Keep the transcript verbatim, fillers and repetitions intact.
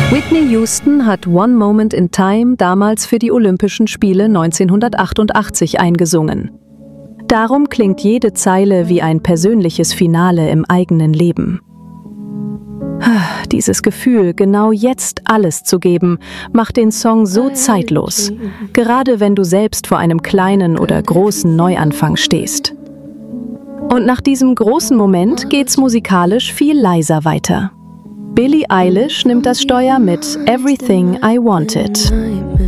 Whitney Houston hat One Moment in Time damals für die Olympischen Spiele neunzehnhundertachtundachtzig eingesungen. Darum klingt jede Zeile wie ein persönliches Finale im eigenen Leben. Dieses Gefühl, genau jetzt alles zu geben, macht den Song so zeitlos, gerade wenn du selbst vor einem kleinen oder großen Neuanfang stehst. Und nach diesem großen Moment geht's musikalisch viel leiser weiter. Billie Eilish nimmt das Steuer mit Everything I Wanted.